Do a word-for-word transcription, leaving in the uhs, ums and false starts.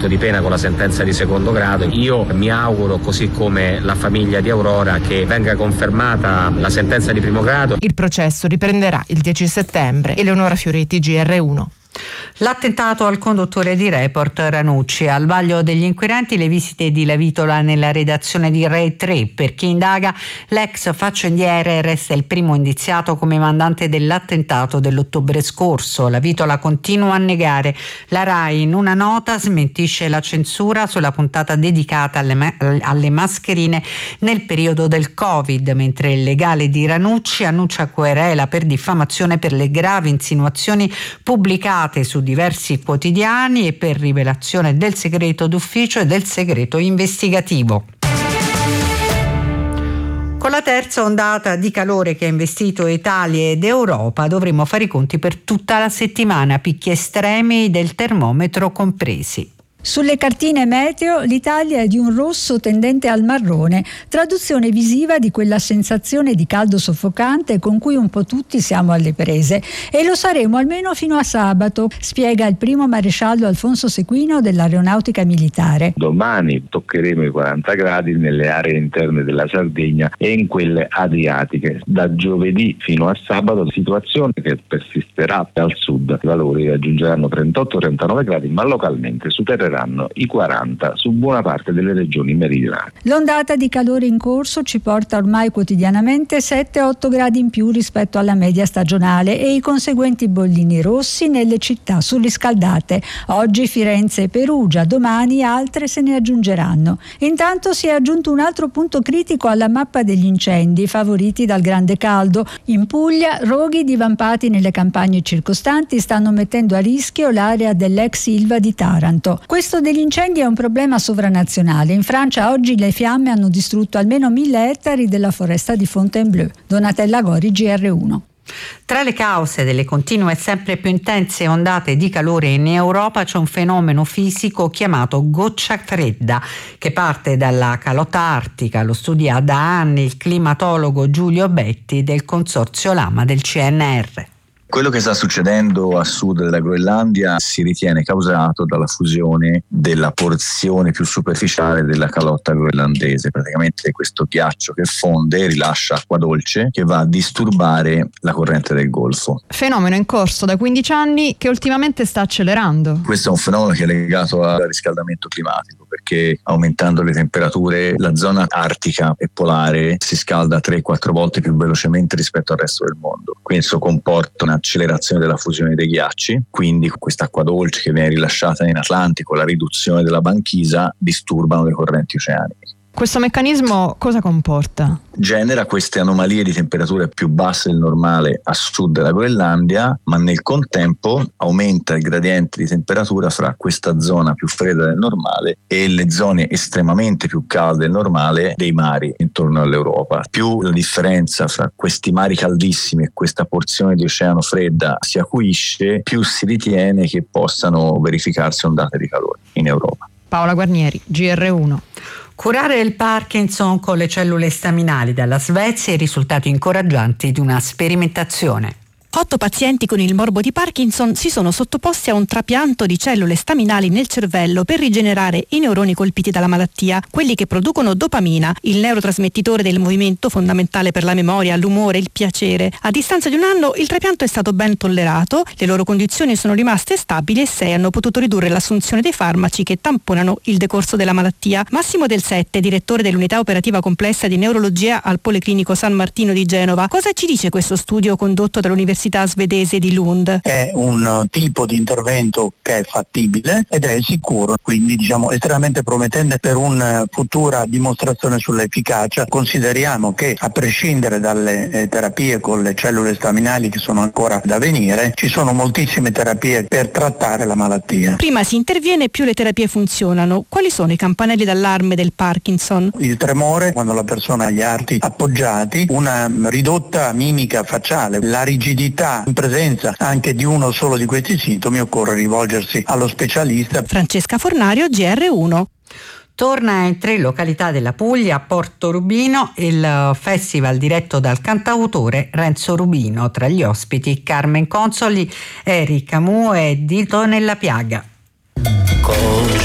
scontamento di pena con la sentenza di secondo grado. Io mi auguro, così come la famiglia di Aurora, che venga confermata la sentenza di primo grado. Il processo riprenderà il dieci settembre. Eleonora Fioretti, G R uno. L'attentato al conduttore di Report Ranucci. Al vaglio degli inquirenti le visite di Lavitola nella redazione di Rai tre. Per chi indaga, l'ex faccendiere resta il primo indiziato come mandante dell'attentato dell'ottobre scorso. Lavitola continua a negare. La Rai in una nota smentisce la censura sulla puntata dedicata alle, ma- alle mascherine nel periodo del Covid, mentre il legale di Ranucci annuncia querela per diffamazione per le gravi insinuazioni pubblicate su diversi quotidiani e per rivelazione del segreto d'ufficio e del segreto investigativo. Con la terza ondata di calore che ha investito Italia ed Europa dovremo fare i conti per tutta la settimana, picchi estremi del termometro compresi. Sulle cartine meteo l'Italia è di un rosso tendente al marrone, traduzione visiva di quella sensazione di caldo soffocante con cui un po' tutti siamo alle prese, e lo saremo almeno fino a sabato, spiega il primo maresciallo Alfonso Sequino dell'Aeronautica Militare. Domani toccheremo i quaranta gradi nelle aree interne della Sardegna e in quelle adriatiche. Da giovedì fino a sabato situazione che persisterà al sud, i valori raggiungeranno trentotto trentanove gradi, ma localmente supereranno i quaranta su buona parte delle regioni meridionali. L'ondata di calore in corso ci porta ormai quotidianamente sette otto gradi in più rispetto alla media stagionale e i conseguenti bollini rossi nelle città surriscaldate. Oggi Firenze e Perugia, domani altre se ne aggiungeranno. Intanto si è aggiunto un altro punto critico alla mappa degli incendi favoriti dal grande caldo. In Puglia, roghi divampati nelle campagne circostanti stanno mettendo a rischio l'area dell'ex Ilva di Taranto. Questo degli incendi è un problema sovranazionale. In Francia oggi le fiamme hanno distrutto almeno mille ettari della foresta di Fontainebleau. Donatella Gori, G R uno. Tra le cause delle continue e sempre più intense ondate di calore in Europa c'è un fenomeno fisico chiamato goccia fredda che parte dalla calotta artica. Lo studia da anni il climatologo Giulio Betti del consorzio Lama del C N R. Quello che sta succedendo a sud della Groenlandia si ritiene causato dalla fusione della porzione più superficiale della calotta groenlandese. Praticamente questo ghiaccio che fonde rilascia acqua dolce che va a disturbare la corrente del Golfo. Fenomeno in corso da quindici anni che ultimamente sta accelerando. Questo è un fenomeno che è legato al riscaldamento climatico, perché aumentando le temperature la zona artica e polare si scalda tre quattro volte più velocemente rispetto al resto del mondo. Questo comporta una accelerazione della fusione dei ghiacci, quindi questa acqua dolce che viene rilasciata in Atlantico, la riduzione della banchisa, disturbano le correnti oceaniche. Questo meccanismo cosa comporta? Genera queste anomalie di temperature più basse del normale a sud della Groenlandia, ma nel contempo aumenta il gradiente di temperatura fra questa zona più fredda del normale e le zone estremamente più calde del normale dei mari intorno all'Europa. Più la differenza fra questi mari caldissimi e questa porzione di oceano fredda si acuisce, più si ritiene che possano verificarsi ondate di calore in Europa. Paola Guarnieri, G R uno. Curare il Parkinson con le cellule staminali dalla Svezia e i risultati incoraggianti di una sperimentazione. Otto pazienti con il morbo di Parkinson si sono sottoposti a un trapianto di cellule staminali nel cervello per rigenerare i neuroni colpiti dalla malattia, quelli che producono dopamina, il neurotrasmettitore del movimento fondamentale per la memoria, l'umore, il piacere. A distanza di un anno il trapianto è stato ben tollerato, le loro condizioni sono rimaste stabili e sei hanno potuto ridurre l'assunzione dei farmaci che tamponano il decorso della malattia. Massimo Del Sette, direttore dell'unità operativa complessa di neurologia al Policlinico San Martino di Genova. Cosa ci dice questo studio condotto dall'Università svedese di Lund? È un tipo di intervento che è fattibile ed è sicuro, quindi diciamo estremamente promettente per una futura dimostrazione sull'efficacia. Consideriamo che a prescindere dalle eh, terapie con le cellule staminali che sono ancora da venire, ci sono moltissime terapie per trattare la malattia. Prima si interviene, più le terapie funzionano. Quali sono i campanelli d'allarme del Parkinson? Il tremore quando la persona ha gli arti appoggiati, una ridotta mimica facciale, la rigidità in presenza anche di uno solo di questi sintomi, occorre rivolgersi allo specialista. Francesca Fornario, G R uno. Torna in tre località della Puglia, a Porto Rubino, il festival diretto dal cantautore Renzo Rubino. Tra gli ospiti Carmen Consoli, Eric Camus e Dito nella piaga.